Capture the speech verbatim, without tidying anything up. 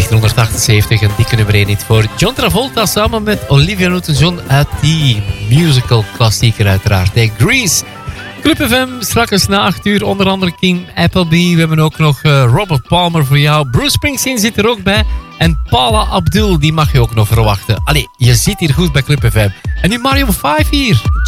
negentien achtenzeventig, een dikke nummer één hit voor John Travolta samen met Olivia Newton-John uit die musical klassieker uiteraard. Hey, Grease. Club F M, straks na acht uur, onder andere King Appleby. We hebben ook nog uh, Robert Palmer voor jou. Bruce Springsteen zit er ook bij. En Paula Abdul, die mag je ook nog verwachten. Allee, je zit hier goed bij Club F M. En nu Mario vijf hier.